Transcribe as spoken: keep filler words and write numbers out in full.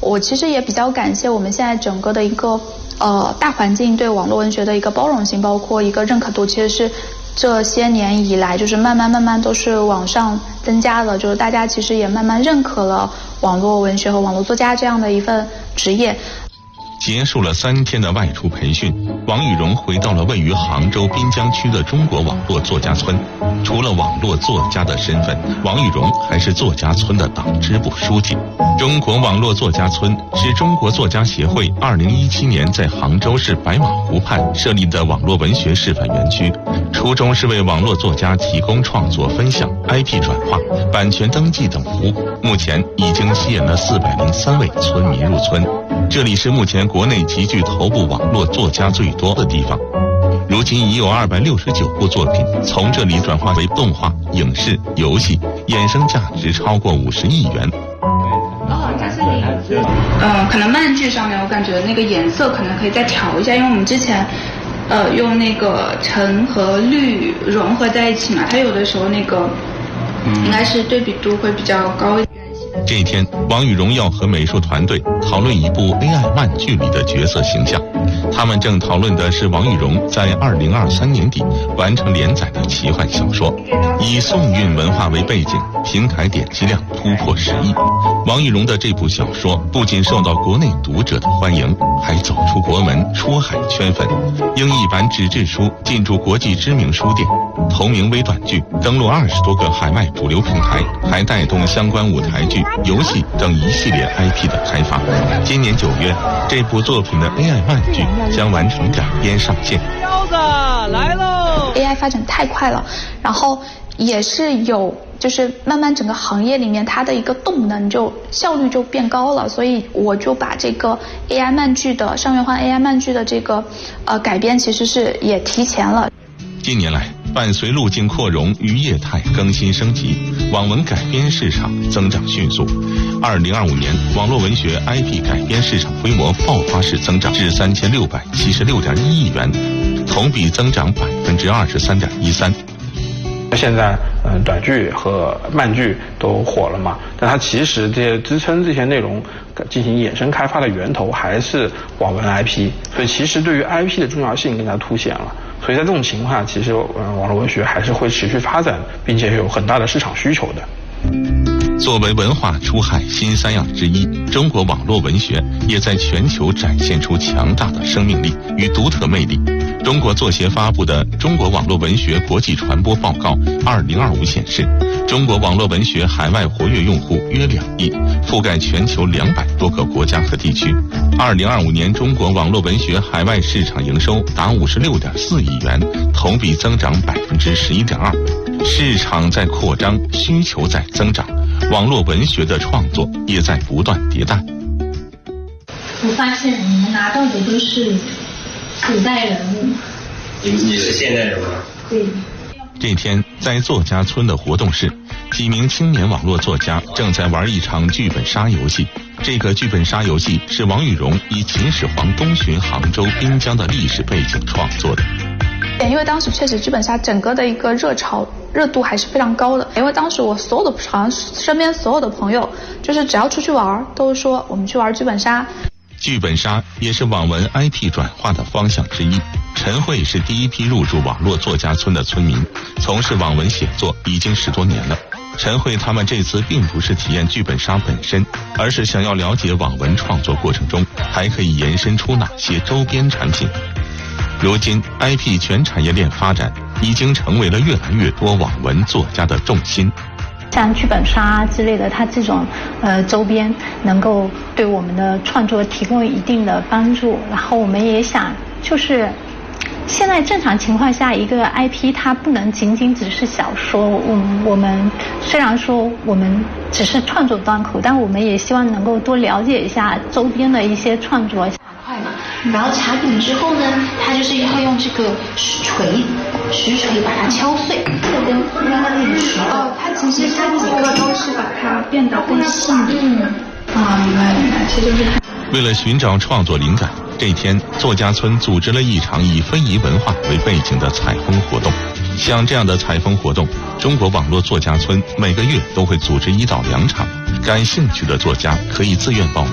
我其实也比较感谢我们现在整个的一个呃大环境对网络文学的一个包容性，包括一个认可度，其实是这些年以来就是慢慢慢慢都是往上增加的，就是大家其实也慢慢认可了网络文学和网络作家这样的一份职业。 结束了三天的外出培训，王雨荣回到了位于杭州滨江区的中国网络作家村。除了网络作家的身份，王雨荣还是作家村的党支部书记。中国网络作家村是中国作家协会二零一七年在杭州市白马湖畔设立的网络文学示范园区，初衷是为网络作家提供创作分享、I P 转化、版权登记等服务。目前已经吸引了四百零三位村民入村。这里是目前国内极具头部网络作家最多的地方，如今已有二百六十九部作品从这里转化为动画、影视、游戏，衍生价值超过五十亿元。 哦，这是你。呃，可能漫剧上面我感觉那个颜色可能可以再调一下，因为我们之前，呃，用那个橙和绿融合在一起嘛，它有的时候那个应该是对比度会比较高一点。 这一天，王雨荣要和美术团队讨论一部 A I 漫剧里的角色形象。他们正讨论的是王雨荣在二零二三年底完成连载的奇幻小说，以宋韵文化为背景，平台点击量突破十亿。王雨荣的这部小说不仅受到国内读者的欢迎，还走出国门，出海圈粉。英译版纸质书进驻国际知名书店，同名微短剧登陆二十多个海外主流平台，还带动相关舞台剧、游戏等一系列 I P 的开发。今年九月，这部作品的 A I 漫剧将完成改编上线。 彪子来喽 ！A I 发展太快了，然后也是有，就是慢慢整个行业里面它的一个动能就效率就变高了，所以我就把这个 A I 漫剧的上月换 A I 漫剧的这个呃改编其实是也提前了。 近年来，伴随路径扩容与业态更新升级，网文改编市场增长迅速。二零二五年，网络文学 I P 改编市场规模爆发式增长至三千六百七十六点一亿元，同比增长百分之二十三点一三。 现在，嗯、呃，短剧和漫剧都火了嘛，但它其实这些支撑这些内容进行衍生开发的源头还是网文 I P， 所以其实对于 I P 的重要性更加凸显了。所以在这种情况下，其实呃网络文学还是会持续发展，并且有很大的市场需求的。 作为文化出海新三样之一，中国网络文学也在全球展现出强大的生命力与独特魅力。中国作协发布的《中国网络文学国际传播报告二零二五》显示，中国网络文学海外活跃用户约两亿，覆盖全球两百多个国家和地区。二零二五年，中国网络文学海外市场营收达五十六点四亿元，同比增长百分之十一点二。市场在扩张，需求在增长，网络文学的创作也在不断迭代。 我发现你们拿到的都是古代人物。 你你是现代人吗？ 对。 这天，在作家村的活动室，几名青年网络作家正在玩一场剧本杀游戏。这个剧本杀游戏是王雨荣以秦始皇东巡杭州滨江的历史背景创作的。 因为当时确实剧本杀整个的一个热潮热度还是非常高的，因为当时我所有的好像身边所有的朋友，就是只要出去玩都说我们去玩剧本杀。 剧本杀也是网文 I P 转化的方向之一。陈慧是第一批入驻网络作家村的村民，从事网文写作已经十多年了。陈慧他们这次并不是体验剧本杀本身，而是想要了解网文创作过程中还可以延伸出哪些周边产品。如今 I P 全产业链发展已经成为了越来越多网文作家的重心。 像剧本杀之类的，它这种呃周边能够对我们的创作提供一定的帮助。然后我们也想，就是现在正常情况下，一个 I P 它不能仅仅只是小说。我我们虽然说我们只是创作端口，但我们也希望能够多了解一下周边的一些创作。 块嘛，然后茶饼之后呢，它就是要用这个石锤，石锤把它敲碎，就跟刚刚那个石头。 哦，它其实它几个都是把它变得更细腻。啊，明白明白，这就是它。 为了寻找创作灵感，这天作家村组织了一场以非遗文化为背景的采风活动。像这样的采风活动，中国网络作家村每个月都会组织一到两场，感兴趣的作家可以自愿报名。